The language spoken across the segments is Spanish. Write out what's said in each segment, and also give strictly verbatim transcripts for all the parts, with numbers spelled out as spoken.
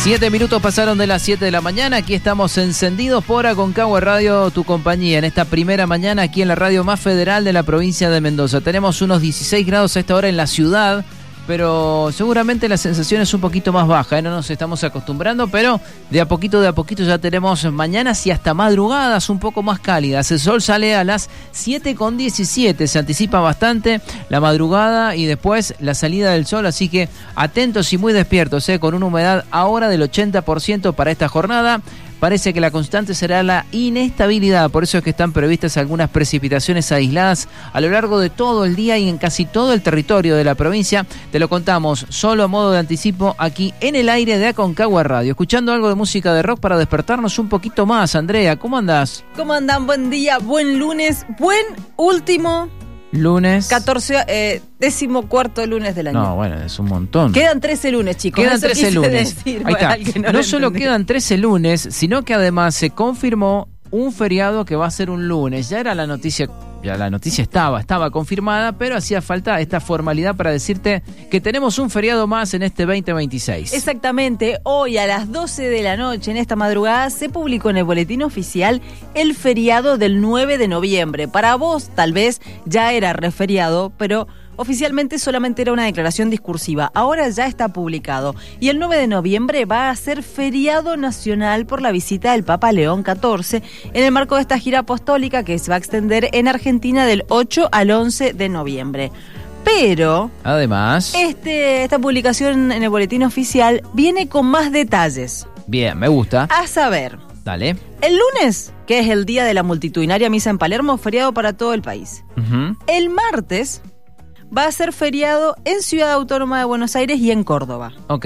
Siete minutos pasaron de las siete de la mañana. Aquí estamos encendidos por Aconcagua Radio, tu compañía, en esta primera mañana aquí en la radio más federal de la provincia de Mendoza. Tenemos unos dieciséis grados a esta hora en la ciudad, pero seguramente la sensación es un poquito más baja, ¿eh? No nos estamos acostumbrando, pero de a poquito, de a poquito ya tenemos mañanas y hasta madrugadas un poco más cálidas. El sol sale a las siete con diecisiete, se anticipa bastante la madrugada y después la salida del sol, así que atentos y muy despiertos, ¿eh? Con una humedad ahora del ochenta por ciento para esta jornada. Parece que la constante será la inestabilidad, por eso es que están previstas algunas precipitaciones aisladas a lo largo de todo el día y en casi todo el territorio de la provincia. Te lo contamos solo a modo de anticipo aquí en el aire de Aconcagua Radio, escuchando algo de música de rock para despertarnos un poquito más. Andrea, ¿cómo andás? ¿Cómo andan? Buen día, buen lunes, buen último... Lunes. catorce, eh, décimo cuarto lunes del año. No, bueno, es un montón. Quedan trece lunes, chicos. Quedan trece lunes. Decir, Ahí está. No, no solo quedan trece lunes, sino que además se confirmó un feriado que va a ser un lunes. Ya era la noticia, ya la noticia estaba, estaba confirmada, pero hacía falta esta formalidad para decirte que tenemos un feriado más en este veinte veintiséis. Exactamente, hoy a las doce de la noche, en esta madrugada, se publicó en el boletín oficial el feriado del nueve de noviembre. Para vos, tal vez, ya era referiado, pero... oficialmente solamente era una declaración discursiva, ahora ya está publicado. Y el nueve de noviembre va a ser feriado nacional por la visita del Papa León catorce en el marco de esta gira apostólica que se va a extender en Argentina del ocho al once de noviembre. Pero, además, este, esta publicación en el boletín oficial viene con más detalles. Bien, me gusta. A saber, dale. El lunes, que es el día de la multitudinaria misa en Palermo, feriado para todo el país. Uh-huh. El martes... va a ser feriado en Ciudad Autónoma de Buenos Aires y en Córdoba. Ok.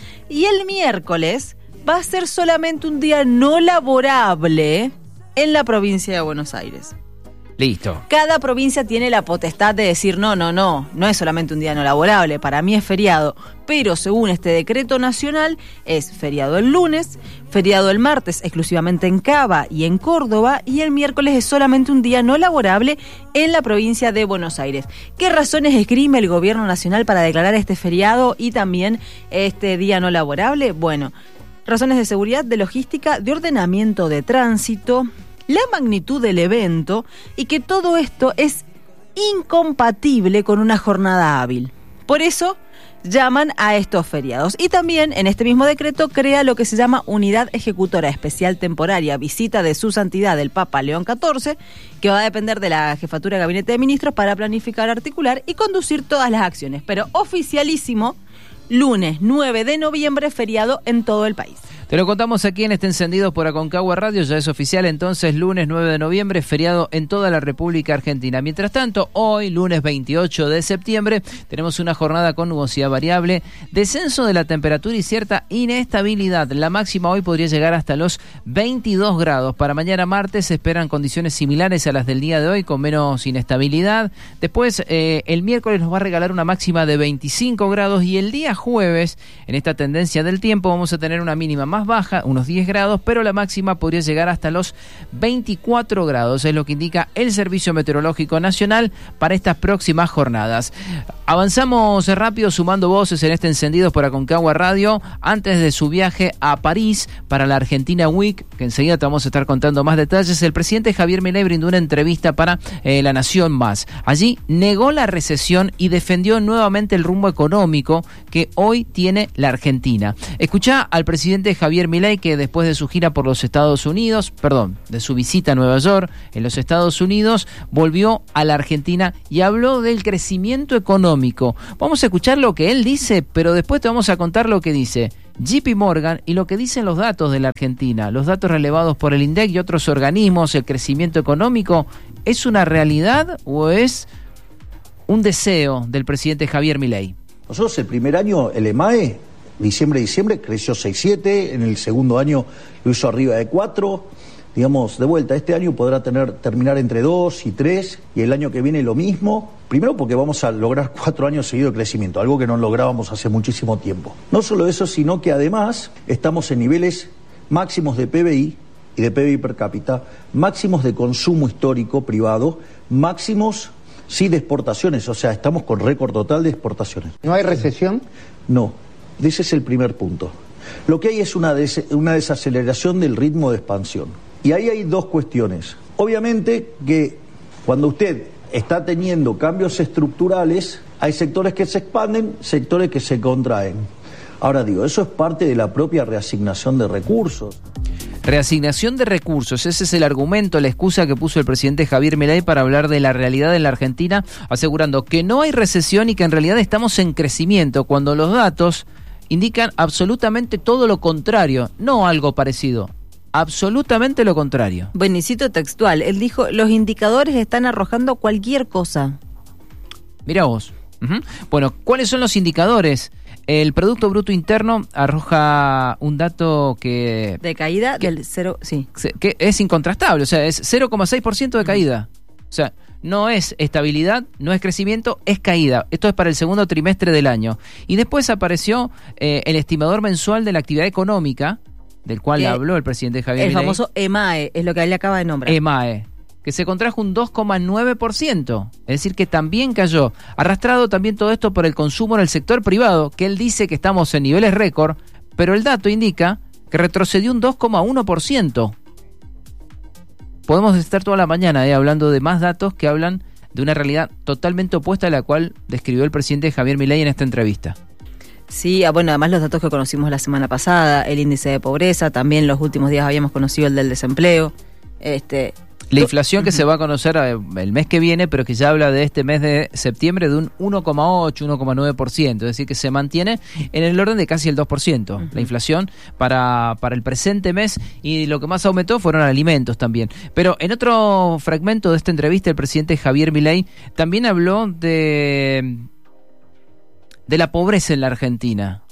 Y el miércoles va a ser solamente un día no laborable en la provincia de Buenos Aires. Listo. Cada provincia tiene la potestad de decir, no, no, no, no es solamente un día no laborable, para mí es feriado. Pero según este decreto nacional, es feriado el lunes, feriado el martes exclusivamente en Cava y en Córdoba, y el miércoles es solamente un día no laborable en la provincia de Buenos Aires. ¿Qué razones esgrime el gobierno nacional para declarar este feriado y también este día no laborable? Bueno, razones de seguridad, de logística, de ordenamiento de tránsito, la magnitud del evento y que todo esto es incompatible con una jornada hábil. Por eso llaman a estos feriados. Y también en este mismo decreto crea lo que se llama Unidad Ejecutora Especial Temporaria, visita de su santidad el Papa León catorce, que va a depender de la Jefatura de Gabinete de Ministros para planificar, articular y conducir todas las acciones. Pero oficialísimo, lunes nueve de noviembre, feriado en todo el país. Te lo contamos aquí en este Encendidos por Aconcagua Radio, ya es oficial entonces, lunes nueve de noviembre, feriado en toda la República Argentina. Mientras tanto, hoy, lunes veintiocho de septiembre, tenemos una jornada con nubosidad variable, descenso de la temperatura y cierta inestabilidad. La máxima hoy podría llegar hasta los veintidós grados. Para mañana martes se esperan condiciones similares a las del día de hoy, con menos inestabilidad. Después, eh, el miércoles nos va a regalar una máxima de veinticinco grados y el día jueves, en esta tendencia del tiempo, vamos a tener una mínima más baja, unos diez grados, pero la máxima podría llegar hasta los veinticuatro grados, es lo que indica el Servicio Meteorológico Nacional para estas próximas jornadas. Avanzamos rápido sumando voces en este Encendidos por Aconcagua Radio antes de su viaje a París para la Argentina Week, que enseguida te vamos a estar contando más detalles. El presidente Javier Milei brindó una entrevista para eh, La Nación Más. Allí negó la recesión y defendió nuevamente el rumbo económico que hoy tiene la Argentina. Escuchá al presidente Javier Javier Milei, que después de su gira por los Estados Unidos, perdón, de su visita a Nueva York, en los Estados Unidos, volvió a la Argentina y habló del crecimiento económico. Vamos a escuchar lo que él dice, pero después te vamos a contar lo que dice J P Morgan y lo que dicen los datos de la Argentina, los datos relevados por el INDEC y otros organismos. El crecimiento económico, ¿es una realidad o es un deseo del presidente Javier Milei? Nosotros el primer año, el EMAE, diciembre-diciembre, creció seis siete, en el segundo año lo hizo arriba de cuatro, digamos, de vuelta, este año podrá tener terminar entre dos y tres, y el año que viene lo mismo, primero porque vamos a lograr cuatro años seguidos de crecimiento, algo que no lográbamos hace muchísimo tiempo. No solo eso, sino que además estamos en niveles máximos de P B I y de P B I per cápita, máximos de consumo histórico privado, máximos, sí, de exportaciones, o sea, estamos con récord total de exportaciones. ¿No hay recesión? No. Ese es el primer punto. Lo que hay es una, des- una desaceleración del ritmo de expansión. Y ahí hay dos cuestiones. Obviamente que cuando usted está teniendo cambios estructurales, hay sectores que se expanden, sectores que se contraen. Ahora digo, eso es parte de la propia reasignación de recursos. Reasignación de recursos, ese es el argumento, la excusa que puso el presidente Javier Milei para hablar de la realidad en la Argentina, asegurando que no hay recesión y que en realidad estamos en crecimiento, cuando los datos indican absolutamente todo lo contrario, no algo parecido. Absolutamente lo contrario. Bueno, y cito textual, él dijo, los indicadores están arrojando cualquier cosa. Mirá vos. Uh-huh. Bueno, ¿cuáles son los indicadores? El Producto Bruto Interno arroja un dato que... De caída que, del cero, sí. Que es incontrastable, o sea, es cero coma seis por ciento de caída. O sea, no es estabilidad, no es crecimiento, es caída. Esto es para el segundo trimestre del año. Y después apareció eh, el estimador mensual de la actividad económica, del cual que habló el presidente Javier El Milei. famoso E M A E, es lo que él acaba de nombrar. E M A E, que se contrajo un dos coma nueve por ciento, es decir, que también cayó. Arrastrado también todo esto por el consumo en el sector privado, que él dice que estamos en niveles récord, pero el dato indica que retrocedió un dos coma uno por ciento. Podemos estar toda la mañana eh, hablando de más datos que hablan de una realidad totalmente opuesta a la cual describió el presidente Javier Milei en esta entrevista. Sí, bueno, además los datos que conocimos la semana pasada, el índice de pobreza, también los últimos días habíamos conocido el del desempleo. Este, La inflación que se va a conocer el mes que viene, pero que ya habla de este mes de septiembre de un uno coma ocho, uno coma nueve por ciento, es decir, que se mantiene en el orden de casi el dos por ciento. Uh-huh. La inflación para, para el presente mes, y lo que más aumentó fueron alimentos también. Pero en otro fragmento de esta entrevista, el presidente Javier Milei también habló de... de la pobreza en la Argentina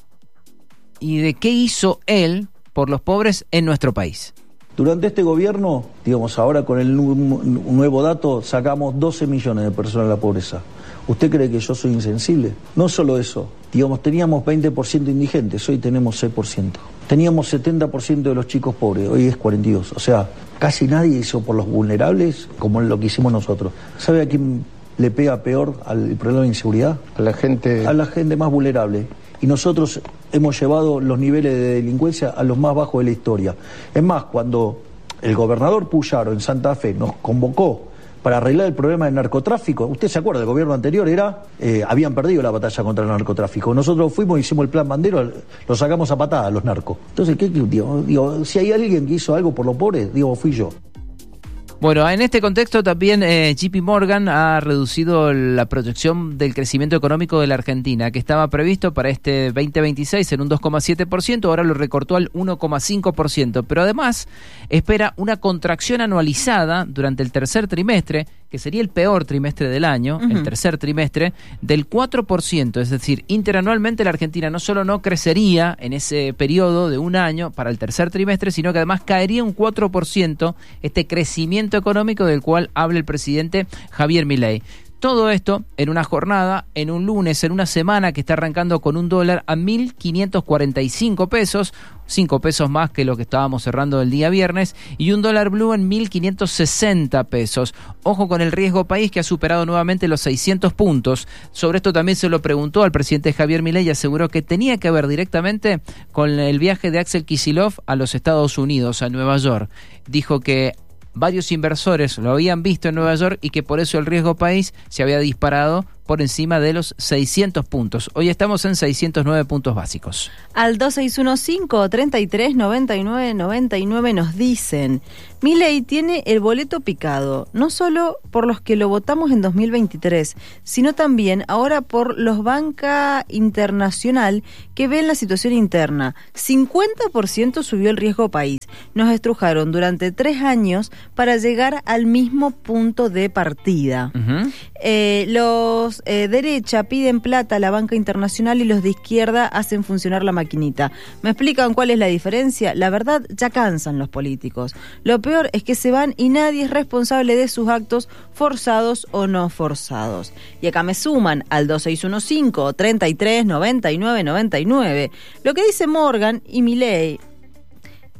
y de qué hizo él por los pobres en nuestro país. Durante este gobierno, digamos, ahora con el nu- nuevo dato, sacamos doce millones de personas de la pobreza. ¿Usted cree que yo soy insensible? No solo eso, digamos, teníamos veinte por ciento indigentes, hoy tenemos seis por ciento. Teníamos setenta por ciento de los chicos pobres, hoy es cuarenta y dos por ciento. O sea, casi nadie hizo por los vulnerables como lo que hicimos nosotros. ¿Sabe a quién le pega peor al problema de inseguridad? A la gente... A la gente más vulnerable. Y nosotros hemos llevado los niveles de delincuencia a los más bajos de la historia. Es más, cuando el gobernador Puyaro en Santa Fe nos convocó para arreglar el problema del narcotráfico, usted se acuerda, el gobierno anterior era, eh, habían perdido la batalla contra el narcotráfico. Nosotros fuimos, hicimos el plan Bandero, lo sacamos a patadas a los narcos. Entonces, ¿qué, qué digo, digo, si hay alguien que hizo algo por los pobres, digo, fui yo. Bueno, en este contexto también eh, J P Morgan ha reducido la proyección del crecimiento económico de la Argentina, que estaba previsto para este veinte veintiséis en un dos coma siete por ciento, ahora lo recortó al uno coma cinco por ciento, pero además espera una contracción anualizada durante el tercer trimestre, que sería el peor trimestre del año, uh-huh. el tercer trimestre, del cuatro por ciento, es decir, interanualmente la Argentina no solo no crecería en ese periodo de un año para el tercer trimestre, sino que además caería un cuatro por ciento este crecimiento económico del cual habla el presidente Javier Milei. Todo esto en una jornada, en un lunes, en una semana que está arrancando con un dólar a mil quinientos cuarenta y cinco pesos, cinco pesos más que lo que estábamos cerrando el día viernes, y un dólar blue en mil quinientos sesenta pesos. Ojo con el riesgo país, que ha superado nuevamente los seiscientos puntos. Sobre esto también se lo preguntó al presidente Javier Milei y aseguró que tenía que ver directamente con el viaje de Axel Kicillof a los Estados Unidos, a Nueva York. Dijo que varios inversores lo habían visto en Nueva York y que por eso el riesgo país se había disparado por encima de los seiscientos puntos. Hoy estamos en seiscientos nueve puntos básicos. Al dos seis uno cinco, treinta y tres, noventa y nueve, noventa y nueve nos dicen: Milei tiene el boleto picado, no solo por los que lo votamos en dos mil veintitrés, sino también ahora por los banca internacional que ven la situación interna. cincuenta por ciento subió el riesgo país. Nos estrujaron durante tres años para llegar al mismo punto de partida. Uh-huh. Eh, los eh, derecha piden plata a la banca internacional y los de izquierda hacen funcionar la maquinita. ¿Me explican cuál es la diferencia? La verdad, ya cansan los políticos. Lo peor es que se van y nadie es responsable de sus actos, forzados o no forzados. Y acá me suman al dos seis uno cinco, treinta y tres, noventa y nueve, noventa y nueve. Lo que dice Morgan y Milei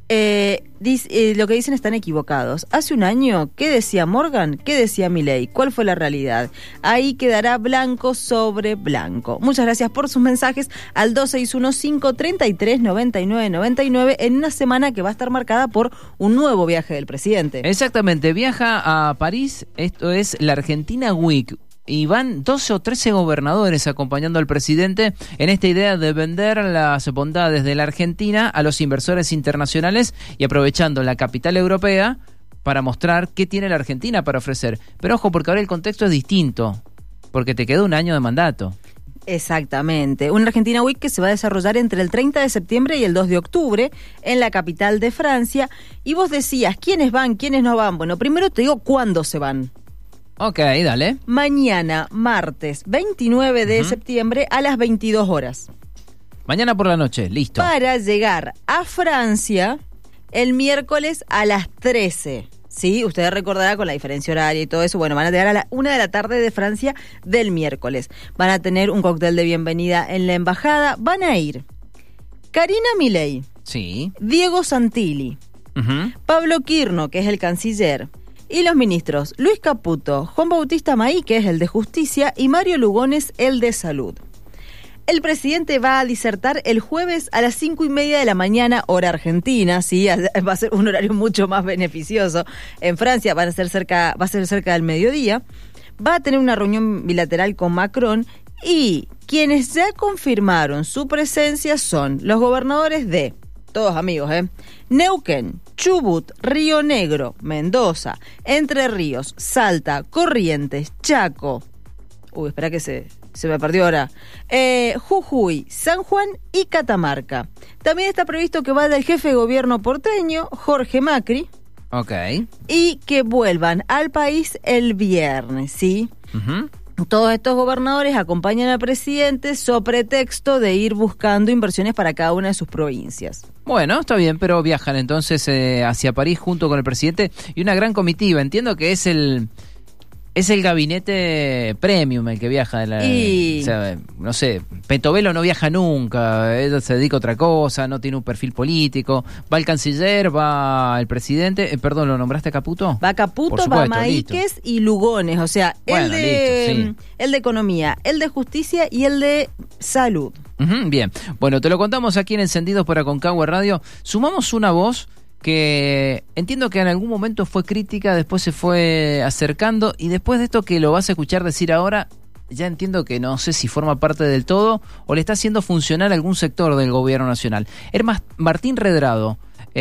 Eh, dice, eh, lo que dicen están equivocados. Hace un año, ¿qué decía Morgan? ¿Qué decía Milei? ¿Cuál fue la realidad? Ahí quedará blanco sobre blanco. Muchas gracias por sus mensajes al dos seis uno cinco, tres tres, nueve nueve nueve nueve en una semana que va a estar marcada por un nuevo viaje del presidente. Exactamente, viaja a París, esto es la Argentina Week. Y van doce o trece gobernadores acompañando al presidente en esta idea de vender las bondades de la Argentina a los inversores internacionales y aprovechando la capital europea para mostrar qué tiene la Argentina para ofrecer. Pero ojo, porque ahora el contexto es distinto, porque te queda un año de mandato. Exactamente, una Argentina Week que se va a desarrollar entre el treinta de septiembre y el dos de octubre en la capital de Francia. Y vos decías, ¿quiénes van, quiénes no van? Bueno, primero te digo cuándo se van. Ok, dale. Mañana, martes veintinueve de uh-huh. septiembre a las veintidós horas. Mañana por la noche, listo. Para llegar a Francia el miércoles a las trece. Sí, usted recordará con la diferencia horaria y todo eso. Bueno, van a llegar a la una de la tarde de Francia del miércoles. Van a tener un cóctel de bienvenida en la embajada. Van a ir Karina Milei. Sí. Diego Santilli. Uh-huh. Pablo Quirno, que es el canciller. Y los ministros Luis Caputo, Juan Bautista Maí, que es el de Justicia, y Mario Lugones, el de Salud. El presidente va a disertar el jueves a las cinco y media de la mañana, hora argentina, sí, va a ser un horario mucho más beneficioso. En Francia van a ser cerca, va a ser cerca del mediodía. Va a tener una reunión bilateral con Macron y quienes ya confirmaron su presencia son los gobernadores de, todos amigos, ¿eh? Neuquén, Chubut, Río Negro, Mendoza, Entre Ríos, Salta, Corrientes, Chaco. Uy, espera que se, se me perdió ahora. Eh, Jujuy, San Juan y Catamarca. También está previsto que vaya el jefe de gobierno porteño, Jorge Macri. Ok. Y que vuelvan al país el viernes, ¿sí? Uh-huh. Todos estos gobernadores acompañan al presidente sobre pretexto de ir buscando inversiones para cada una de sus provincias. Bueno, está bien, pero viajan entonces eh, hacia París junto con el presidente y una gran comitiva. Entiendo que es el es el gabinete premium el que viaja. De la, y... o sea, no sé, Petovelo no viaja nunca, él se dedica a otra cosa, no tiene un perfil político. Va el canciller, va el presidente, eh, perdón, ¿lo nombraste Caputo? Va Caputo, supuesto, va Maíquez listo. Y Lugones, o sea, bueno, el, de, listo, sí. el de Economía, el de Justicia y el de Salud. Uh-huh, bien, bueno, te lo contamos aquí en Encendidos por Aconcagua Radio. Sumamos una voz que entiendo que en algún momento fue crítica, después se fue acercando y después de esto que lo vas a escuchar decir ahora, ya entiendo que no sé si forma parte del todo o le está haciendo funcionar algún sector del gobierno nacional. Es Martín Redrado,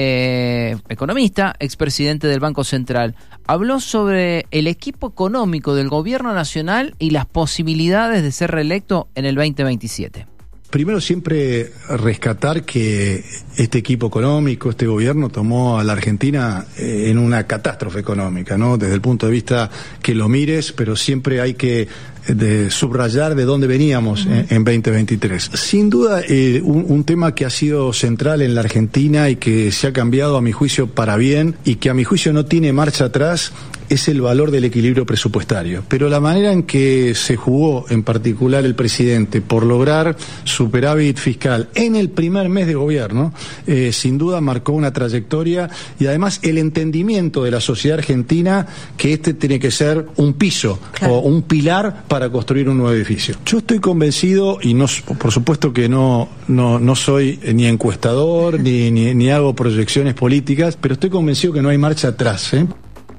eh, economista, expresidente del Banco Central, habló sobre el equipo económico del gobierno nacional y las posibilidades de ser reelecto en el veinte veintisiete. Primero, siempre rescatar que este equipo económico, este gobierno tomó a la Argentina en una catástrofe económica, ¿no? Desde el punto de vista que lo mires, pero siempre hay que de subrayar de dónde veníamos uh-huh. en, en veinte veintitrés. Sin duda, eh, un, un tema que ha sido central en la Argentina y que se ha cambiado a mi juicio para bien y que a mi juicio no tiene marcha atrás es el valor del equilibrio presupuestario. Pero la manera en que se jugó, en particular el presidente, por lograr superávit fiscal en el primer mes de gobierno, eh, sin duda marcó una trayectoria y además el entendimiento de la sociedad argentina que este tiene que ser un piso claro. o un pilar para construir un nuevo edificio. Yo estoy convencido, y no, por supuesto que no, no, no soy ni encuestador ni, ni, ni hago proyecciones políticas, pero estoy convencido que no hay marcha atrás, ¿eh?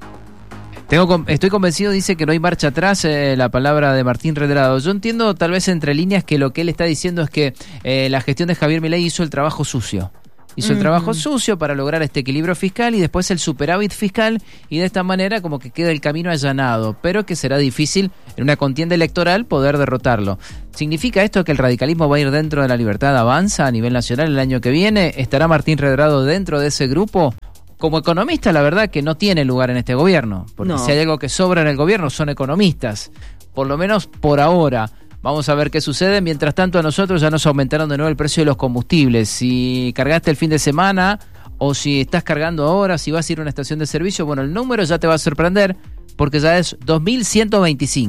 Tengo, estoy convencido, dice que no hay marcha atrás, eh, la palabra de Martín Redrado. Yo entiendo tal vez entre líneas que lo que él está diciendo es que eh, la gestión de Javier Milei hizo el trabajo sucio. Hizo mm. el trabajo sucio para lograr este equilibrio fiscal y después el superávit fiscal y de esta manera como que queda el camino allanado, pero que será difícil en una contienda electoral poder derrotarlo. ¿Significa esto que el radicalismo va a ir dentro de la Libertad Avanza a nivel nacional el año que viene? ¿Estará Martín Redrado dentro de ese grupo? Como economista, la verdad que no tiene lugar en este gobierno, porque no. si hay algo que sobra en el gobierno son economistas, por lo menos por ahora. Vamos a ver qué sucede. Mientras tanto, a nosotros ya nos aumentaron de nuevo el precio de los combustibles. Si cargaste el fin de semana o si estás cargando ahora, si vas a ir a una estación de servicio, bueno, el número ya te va a sorprender porque ya es dos mil ciento veinticinco.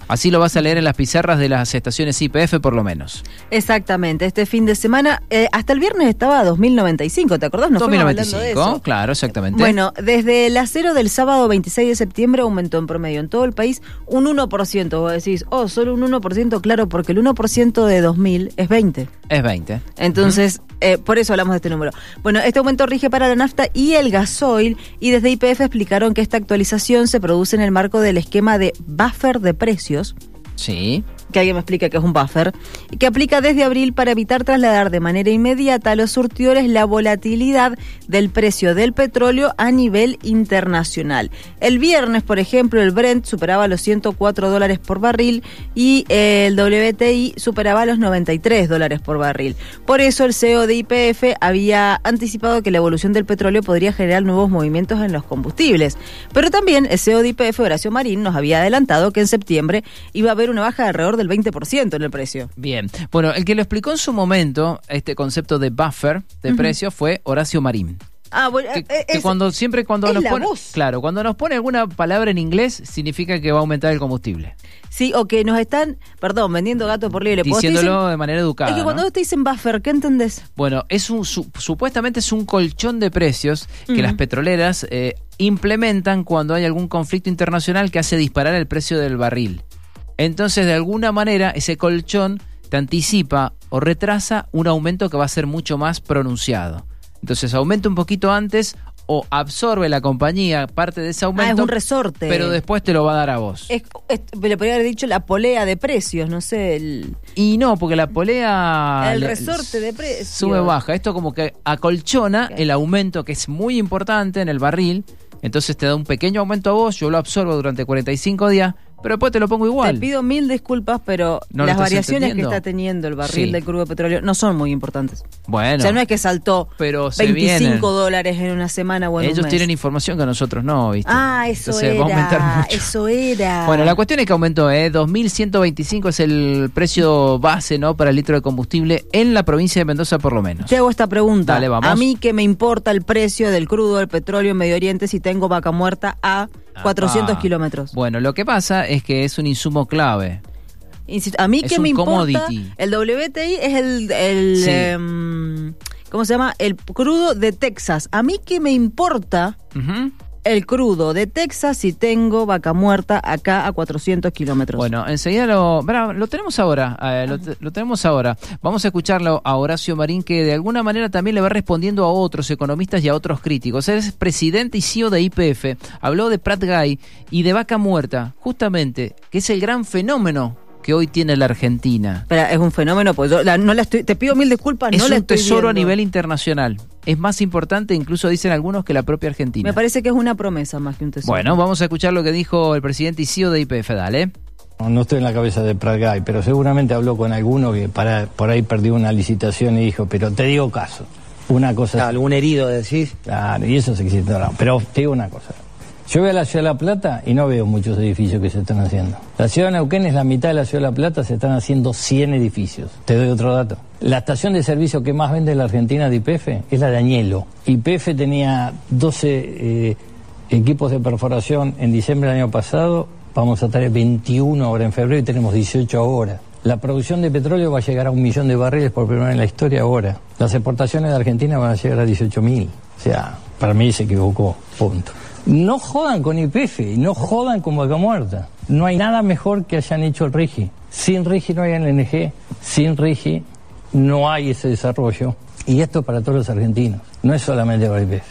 Así lo vas a leer en las pizarras de las estaciones Y P F por lo menos. Exactamente, este fin de semana, eh, hasta el viernes estaba a dos mil noventa y cinco, ¿te acordás? Nos dos mil noventa y fuimos hablando de cinco, eso. claro, exactamente. Bueno, desde el acero del sábado veintiséis de septiembre aumentó en promedio en todo el país un uno por ciento. Vos decís, oh, solo un uno por ciento, claro, porque el uno por ciento de dos mil es veinte. Es veinte. Entonces, uh-huh. eh, por eso hablamos de este número. Bueno, este aumento rige para la nafta y el gasoil, y desde Y P F explicaron que esta actualización se produce en el marco del esquema de buffer de precios. Sí. Que alguien me explique qué es un buffer, que aplica desde abril para evitar trasladar de manera inmediata a los surtidores la volatilidad del precio del petróleo a nivel internacional. El viernes, por ejemplo, el Brent superaba los ciento cuatro dólares por barril y el W T I superaba los noventa y tres dólares por barril. Por eso el C E O de Y P F había anticipado que la evolución del petróleo podría generar nuevos movimientos en los combustibles. Pero también el C E O de Y P F, Horacio Marín, nos había adelantado que en septiembre iba a haber una baja de alrededor del veinte por ciento en el precio. Bien. Bueno, el que lo explicó en su momento, este concepto de buffer de uh-huh. precio, fue Horacio Marín. Ah, bueno, que, es, que cuando siempre cuando es nos la pone, voz. claro, cuando nos pone alguna palabra en inglés significa que va a aumentar el combustible. Sí, o que nos están, perdón, vendiendo gato por libre. Diciéndolo dicen, de manera educada. Es que cuando ¿no? vos te dicen buffer, ¿qué entendés? Bueno, es un su, supuestamente es un colchón de precios que uh-huh. las petroleras eh, implementan cuando hay algún conflicto internacional que hace disparar el precio del barril. Entonces, de alguna manera, ese colchón te anticipa o retrasa un aumento que va a ser mucho más pronunciado. Entonces, aumenta un poquito antes o absorbe la compañía parte de ese aumento. Ah, es un resorte. Pero después te lo va a dar a vos. Es, es, le podría haber dicho la polea de precios, no sé. El... Y no, porque la polea... El le, resorte de precios. Sube, baja. Esto como que acolchona okay. el aumento, que es muy importante en el barril. Entonces te da un pequeño aumento a vos, yo lo absorbo durante cuarenta y cinco días, pero después te lo pongo igual. Te pido mil disculpas, pero ¿No las variaciones que está teniendo el barril sí. del crudo de petróleo no son muy importantes. Bueno. O sea, no es que saltó pero veinticinco dólares en una semana o en Ellos un mes. tienen información que nosotros no, ¿viste? Ah, eso Entonces, era. Va a aumentar mucho. Eso era. Bueno, la cuestión es que aumentó, ¿eh? dos mil ciento veinticinco es el precio base, ¿no? Para el litro de combustible en la provincia de Mendoza, por lo menos. Te hago esta pregunta. Dale, vamos. A mí, ¿qué me importa el precio del crudo del petróleo en Medio Oriente si tengo Vaca Muerta a cuatrocientos kilómetros? Bueno, lo que pasa es que es un insumo clave. Insisto, a mí es que me importa, commodity. El W T I es el, el sí. eh, ¿cómo se llama? El crudo de Texas. A mí que me importa uh-huh. el crudo de Texas si tengo Vaca Muerta acá a cuatrocientos kilómetros. Bueno, enseguida lo, bueno, lo tenemos ahora, eh, lo, lo tenemos ahora. Vamos a escucharlo a Horacio Marín, que de alguna manera también le va respondiendo a otros economistas y a otros críticos. Él es presidente y C E O de Y P F, habló de Prat Gay y de Vaca Muerta, justamente, que es el gran fenómeno que hoy tiene la Argentina. Espera, es un fenómeno, pues yo la, no la estoy, te pido mil disculpas, es no la un estoy tesoro viendo. a nivel internacional. Es más importante, incluso dicen algunos, que la propia Argentina. Me parece que es una promesa más que un tesoro. Bueno, vamos a escuchar lo que dijo el presidente y C E O de Y P F, dale. No, no estoy en la cabeza de Prat Gay, pero seguramente habló con alguno que para, por ahí perdió una licitación y dijo, pero te digo caso, una cosa... ¿Algún herido decís? Claro, y eso se existe, no, pero te digo una cosa. Yo voy a la Ciudad de La Plata y no veo muchos edificios que se están haciendo. La Ciudad de Neuquén es la mitad de la Ciudad de La Plata, se están haciendo cien edificios. Te doy otro dato. La estación de servicio que más vende en la Argentina de Y P F es la de Añelo. Y P F tenía doce eh, equipos de perforación en diciembre del año pasado, vamos a tener veintiuno ahora en febrero y tenemos dieciocho ahora. La producción de petróleo va a llegar a un millón de barriles por primera vez en la historia ahora. Las exportaciones de Argentina van a llegar a dieciocho mil. O sea, para mí se equivocó, punto. No jodan con Y P F y no jodan con Vaca Muerta. No hay nada mejor que hayan hecho el RIGI. Sin RIGI no hay L N G, sin RIGI no hay ese desarrollo. Y esto es para todos los argentinos, no es solamente para Y P F.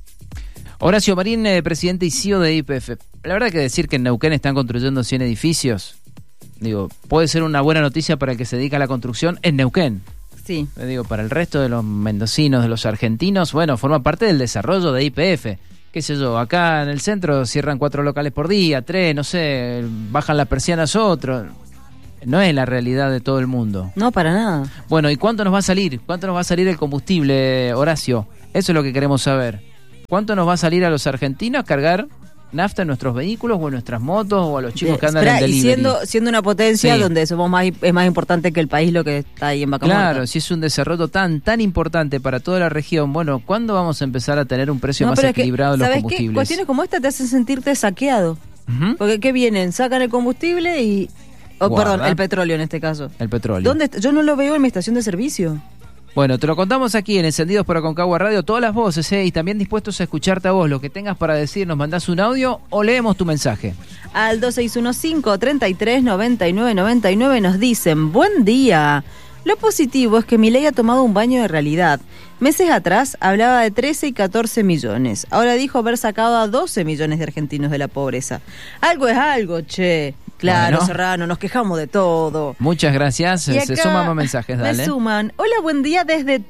Horacio Marín, eh, presidente y C E O de Y P F. La verdad que decir que en Neuquén están construyendo cien edificios, digo, puede ser una buena noticia para el que se dedica a la construcción en Neuquén. Sí. Le digo, para el resto de los mendocinos, de los argentinos, bueno, forma parte del desarrollo de Y P F. Qué sé yo, acá en el centro cierran cuatro locales por día, tres, no sé, bajan las persianas otros. No es la realidad de todo el mundo. No, para nada. Bueno, ¿y cuánto nos va a salir? ¿Cuánto nos va a salir el combustible, Horacio? Eso es lo que queremos saber. ¿Cuánto nos va a salir a los argentinos cargar nafta en nuestros vehículos o en nuestras motos o a los chicos que andan Espera, en delivery? Y siendo, siendo una potencia Sí. donde somos más, es más importante que el país lo que está ahí en Vaca Muerta. Claro, si es un desarrollo tan tan importante para toda la región, bueno, ¿cuándo vamos a empezar a tener un precio No, más pero es que, equilibrado de los ¿sabes combustibles? qué? Cuestiones como esta te hacen sentirte saqueado. Uh-huh. Porque ¿qué vienen? Sacan el combustible y Oh, Guarda. perdón, el petróleo en este caso. El petróleo. ¿Dónde está? Yo no lo veo en mi estación de servicio. Bueno, te lo contamos aquí en Encendidos por Aconcagua Radio, todas las voces, ¿eh? Y también dispuestos a escucharte a vos. Lo que tengas para decir, nos mandás un audio o leemos tu mensaje. Al dos seis uno cinco, tres tres, nueve nueve nueve nueve nos dicen, buen día. Lo positivo es que Milei ha tomado un baño de realidad. Meses atrás hablaba de trece y catorce millones. Ahora dijo haber sacado a doce millones de argentinos de la pobreza. Algo es algo, che. Claro, Bueno. Serrano, nos quejamos de todo. Muchas gracias. Y Se acá suman más mensajes, dale. Me suman. Hola, buen día desde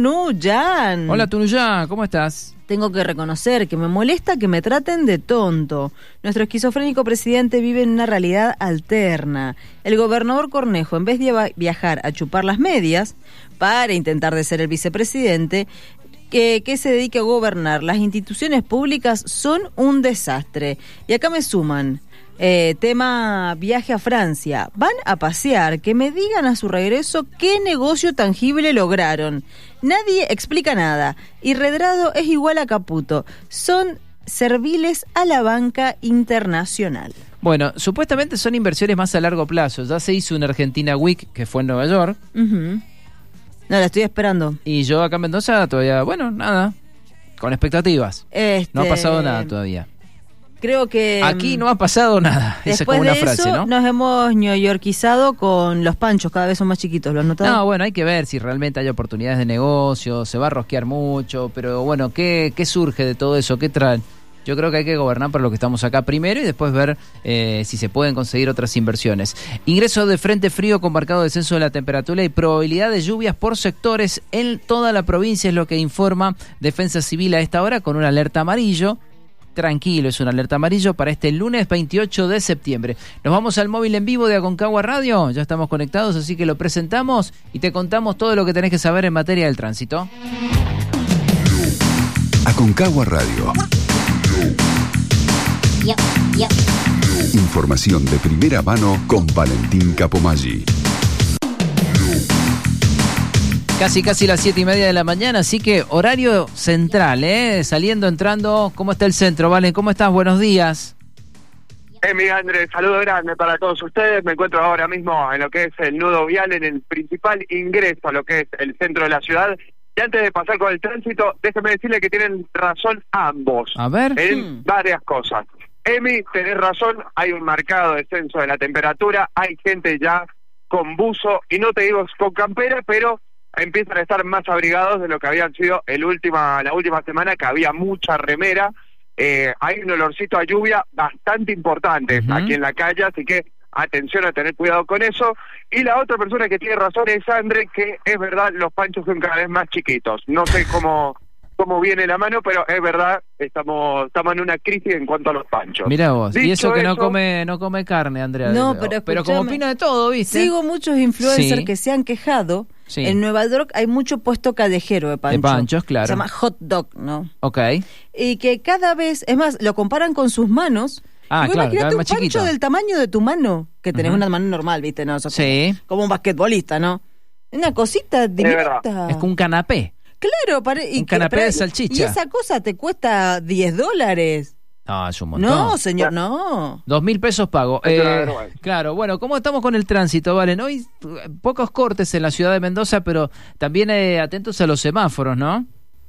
Tunuyán. Hola, Tunuyán, ¿cómo estás? Tengo que reconocer que me molesta que me traten de tonto. Nuestro esquizofrénico presidente vive en una realidad alterna. El gobernador Cornejo, en vez de viajar a chupar las medias para intentar de ser el vicepresidente, que, que se dedique a gobernar, las instituciones públicas son un desastre. Y acá me suman. Eh, tema viaje a Francia. Van a pasear, que me digan a su regreso qué negocio tangible lograron. Nadie explica nada. Y Redrado es igual a Caputo. Son serviles a la banca internacional. Bueno, supuestamente son inversiones más a largo plazo. Ya se hizo una Argentina Week, que fue en Nueva York. Uh-huh. No, la estoy esperando. Y yo acá en Mendoza todavía, bueno, nada, con expectativas. Este... No ha pasado nada todavía. Creo que... Aquí no ha pasado nada. Esa es como una de frase, eso, ¿no? nos hemos neoyorquizado con los panchos, cada vez son más chiquitos, ¿lo has notado? No, bueno, hay que ver si realmente hay oportunidades de negocio, se va a rosquear mucho, pero bueno, ¿qué, qué surge de todo eso? ¿Qué traen? Yo creo que hay que gobernar para lo que estamos acá primero y después ver eh, si se pueden conseguir otras inversiones. Ingreso de frente frío con marcado descenso de la temperatura y probabilidad de lluvias por sectores en toda la provincia, es lo que informa Defensa Civil a esta hora con una alerta amarillo. Tranquilo, es una alerta amarillo para este lunes veintiocho de septiembre. Nos vamos al móvil en vivo de Aconcagua Radio, ya estamos conectados, así que lo presentamos y te contamos todo lo que tenés que saber en materia del tránsito. Aconcagua Radio. Yep, yep. Información de primera mano con Valentín Capomaggi. Casi, casi las siete y media de la mañana, así que horario central, ¿eh? Saliendo, entrando. ¿Cómo está el centro, Valen? ¿Cómo estás? Buenos días. Eh, Miguel Andrés, saludo grande para todos ustedes. Me encuentro ahora mismo en lo que es el nudo vial, en el principal ingreso a lo que es el centro de la ciudad. Y antes de pasar con el tránsito, déjeme decirle que tienen razón ambos. A ver. En Hmm. varias cosas. Emi, tenés razón, hay un marcado descenso de la temperatura, hay gente ya con buzo, y no te digo con campera, pero empiezan a estar más abrigados de lo que habían sido el última, la última semana, que había mucha remera. Eh, hay un olorcito a lluvia bastante importante Uh-huh. aquí en la calle, así que atención a tener cuidado con eso. Y la otra persona que tiene razón es André, que es verdad, los panchos son cada vez más chiquitos. No sé cómo cómo viene la mano, pero es verdad, estamos estamos en una crisis en cuanto a los panchos. Mira vos, y Dicho eso que no eso- come no come carne, Andrea. No, pero pero como escúchame. opina de todo, ¿viste? Sigo muchos influencers Sí. que se han quejado. Sí. En Nueva York hay mucho puesto callejero de pancho. De panchos, claro. Se llama hot dog, ¿no? Ok. Y que cada vez, es más, lo comparan con sus manos. Ah, Y vos claro, imaginate cada vez un más pancho chiquito. del tamaño de tu mano, que tenés Ujú. una mano normal, ¿viste? No, sos Sí. como, como un basquetbolista, ¿no? Una cosita verdad. diminuta. Es como un canapé. Claro, pare... y Un que- canapé pero- de salchicha. Y esa cosa te cuesta diez dólares. No, es un montón. No, señor, no. Dos mil pesos pago. Es una Eh, vergüenza. claro, bueno, ¿cómo estamos con el tránsito, Valen? Hoy eh, pocos cortes en la ciudad de Mendoza, pero también eh, atentos a los semáforos, ¿no?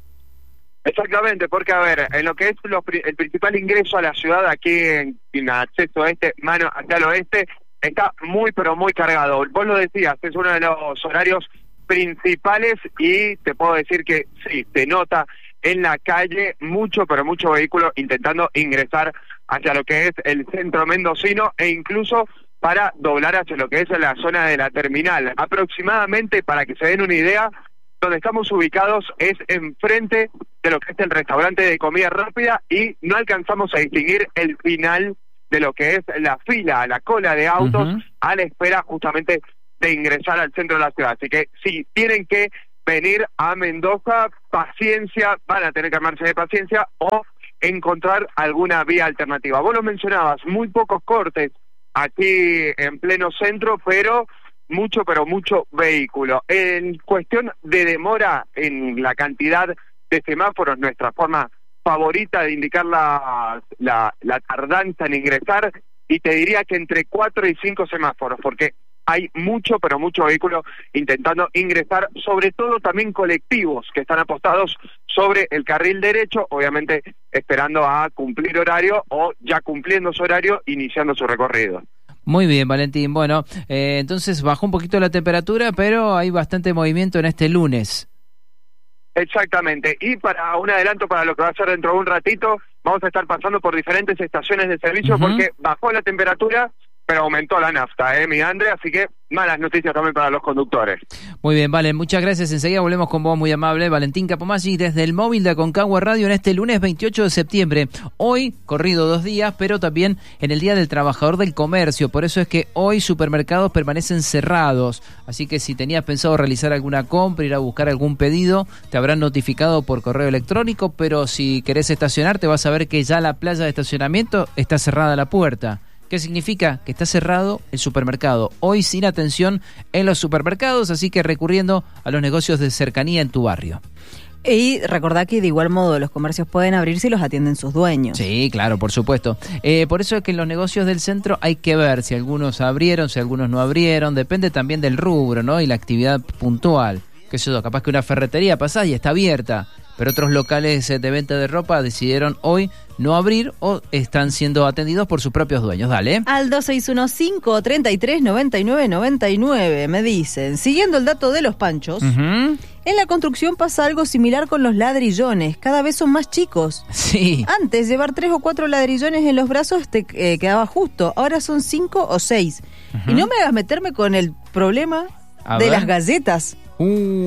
Exactamente, porque a ver, en lo que es los pri- el principal ingreso a la ciudad, aquí en, en acceso a este, mano hacia el oeste, está muy pero muy cargado. Vos lo decías, es uno de los horarios principales y te puedo decir que sí, se nota en la calle mucho pero mucho vehículo intentando ingresar hacia lo que es el centro mendocino e incluso para doblar hacia lo que es la zona de la terminal. Aproximadamente, para que se den una idea, donde estamos ubicados es enfrente de lo que es el restaurante de comida rápida y no alcanzamos a distinguir el final de lo que es la fila, la cola de autos, Ujú. a la espera justamente de ingresar al centro de la ciudad. Así que si tienen que venir a Mendoza, paciencia, van a tener que armarse de paciencia o encontrar alguna vía alternativa. Vos lo mencionabas, muy pocos cortes aquí en pleno centro, pero mucho, pero mucho vehículo. En cuestión de demora en la cantidad de semáforos, nuestra forma favorita de indicar la, la, la tardanza en ingresar, y te diría que entre cuatro y cinco semáforos, porque hay mucho, pero mucho vehículo intentando ingresar, sobre todo también colectivos que están apostados sobre el carril derecho, obviamente esperando a cumplir horario o ya cumpliendo su horario, iniciando su recorrido. Muy bien, Valentín. Bueno, eh, entonces bajó un poquito la temperatura, pero hay bastante movimiento en este lunes. Exactamente, y para un adelanto para lo que va a ser dentro de un ratito, vamos a estar pasando por diferentes estaciones de servicio, uh-huh, porque bajó la temperatura, pero aumentó la nafta, ¿eh, mi André? Así que malas noticias también para los conductores. Muy bien, vale, muchas gracias. Enseguida volvemos con vos, muy amable. Valentín Capomaggi, desde el móvil de Aconcagua Radio en este lunes veintiocho de septiembre. Hoy, corrido dos días, pero también en el Día del Trabajador del Comercio. Por eso es que hoy supermercados permanecen cerrados. Así que si tenías pensado realizar alguna compra, ir a buscar algún pedido, te habrán notificado por correo electrónico, pero si querés estacionar, te vas a ver que ya la playa de estacionamiento está cerrada la puerta. ¿Qué significa? Que está cerrado el supermercado. Hoy sin atención en los supermercados, así que recurriendo a los negocios de cercanía en tu barrio. Y recordá que de igual modo los comercios pueden abrir si los atienden sus dueños. Sí, claro, por supuesto. Eh, por eso es que en los negocios del centro hay que ver si algunos abrieron, si algunos no abrieron. Depende también del rubro, ¿no? Y la actividad puntual. Qué sé yo, capaz que una ferretería pasás y está abierta, pero otros locales de venta de ropa decidieron hoy no abrir o están siendo atendidos por sus propios dueños. Dale. Al dos seis uno cinco, treinta y tres, noventa y nueve, noventa y nueve me dicen, siguiendo el dato de los panchos, uh-huh, en la construcción pasa algo similar con los ladrillones, cada vez son más chicos. Sí. Antes llevar tres o cuatro ladrillones en los brazos te eh, quedaba justo, ahora son cinco o seis. Uh-huh. Y no me hagas meterme con el problema A de ver. las galletas. Uh.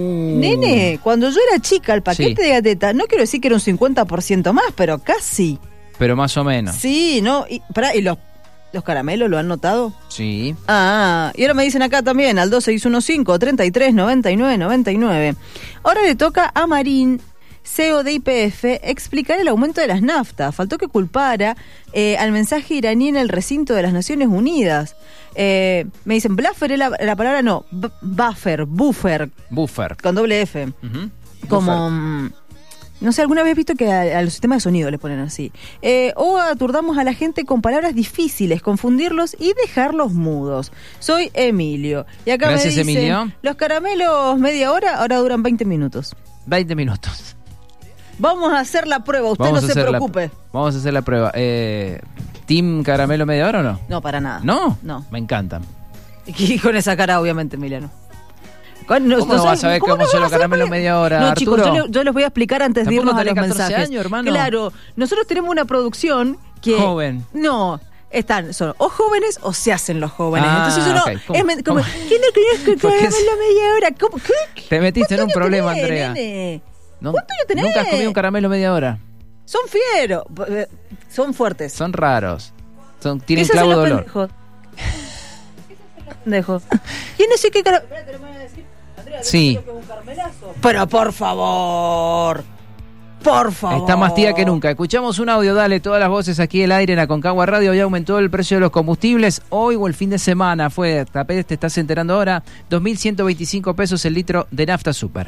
Nene, cuando yo era chica, el paquete sí. de galletas, no quiero decir que era un cincuenta por ciento más, pero casi. Pero más o menos. Sí, no, y, pará, ¿y los, los caramelos lo han notado? Sí. Ah, y ahora me dicen acá también, al dos seis uno cinco, treinta y tres, noventa y nueve, noventa y nueve. Ahora le toca a Marín, C E O de Y P F, explicar el aumento de las naftas. Faltó que culpara eh, al mensaje iraní en el recinto de las Naciones Unidas. Eh, me dicen, buffer es la, la palabra, no, b- buffer, buffer. Buffer. Con doble F. Uh-huh. Como, mm, no sé, alguna vez he visto que a, a los sistemas de sonido le ponen así. Eh, o aturdamos a la gente con palabras difíciles, confundirlos y dejarlos mudos. Soy Emilio. Y acá Gracias, me dicen, Emilio. Los caramelos media hora, ahora duran veinte minutos. veinte minutos. Vamos a hacer la prueba, usted Vamos no se preocupe. La, vamos a hacer la prueba. Eh, ¿Team Caramelo media hora o no? No, para nada. ¿No? No. Me encantan. Y con esa cara, obviamente, Emiliano. Con, no, ¿Cómo no no vas a ver cómo, cómo son los caramelos media hora, No, Arturo? chicos, yo, le, yo les voy a explicar antes de irnos a los mensajes. Años, hermano? Claro, nosotros tenemos una producción que... Joven. No, están, son o jóvenes o se hacen los jóvenes. Ah, Entonces uno... okay. ¿Cómo? Es, como, ¿qué no querés que caramelo media hora? ¿Cómo? ¿Qué? Te metiste en un problema, tenés, Andrea. Nene? No, ¿Cuánto años tenés? Nunca has comido un caramelo media hora. Son fieros, son fuertes. Son raros. Son, tienen ¿Qué clavo de olor. Pendejo? Dejo. Yo no sé qué caramelo... Sí. Pero por favor, por favor. Está más tía que nunca. Escuchamos un audio, dale, todas las voces aquí el aire en Aconcagua Radio. Ya aumentó el precio de los combustibles. Hoy o el fin de semana fue, te estás enterando ahora, dos mil ciento veinticinco pesos el litro de nafta super.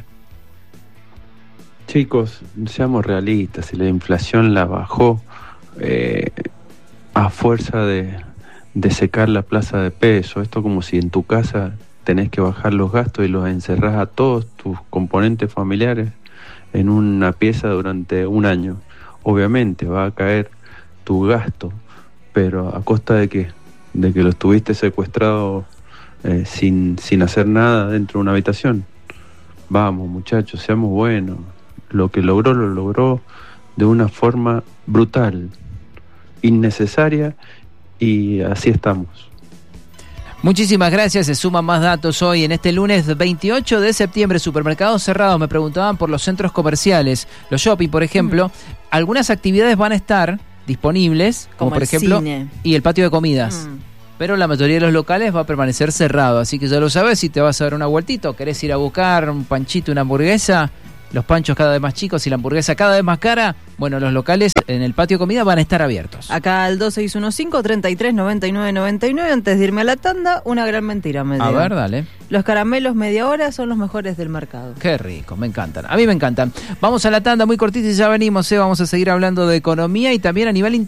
Chicos, seamos realistas, si la inflación la bajó eh, a fuerza de, de secar la plaza de peso, esto como si en tu casa tenés que bajar los gastos y los encerrás a todos tus componentes familiares en una pieza durante un año. Obviamente va a caer tu gasto, pero ¿a costa de qué? De que lo estuviste secuestrado eh, sin, sin hacer nada dentro de una habitación. Vamos, muchachos, seamos buenos. Lo que logró, lo logró de una forma brutal, innecesaria, y así estamos. Muchísimas gracias, se suman más datos hoy en este lunes veintiocho de septiembre. Supermercados cerrados, me preguntaban por los centros comerciales, los shopping, por ejemplo. Mm. Algunas actividades van a estar disponibles, como, como por ejemplo, cine. Y el patio de comidas. Mm. Pero la mayoría de los locales va a permanecer cerrado, así que ya lo sabes, si te vas a dar una vueltita o querés ir a buscar un panchito, una hamburguesa, los panchos cada vez más chicos y la hamburguesa cada vez más cara, bueno, los locales en el patio de comida van a estar abiertos. Acá al dos seis uno cinco, treinta y tres, noventa y nueve, noventa y nueve, antes de irme a la tanda, una gran mentira me A ver, dale. Los caramelos media hora son los mejores del mercado. Qué rico, me encantan. A mí me encantan. Vamos a la tanda muy cortita y ya venimos, ¿eh? Vamos a seguir hablando de economía y también a nivel internacional.